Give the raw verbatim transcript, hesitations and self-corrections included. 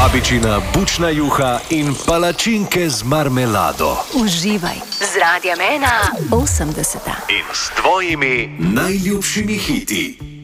Babičina bučna juha in palačinke z marmelado. Uživaj z Radiem ena osemdeseta In s tvojimi najljubšimi hiti.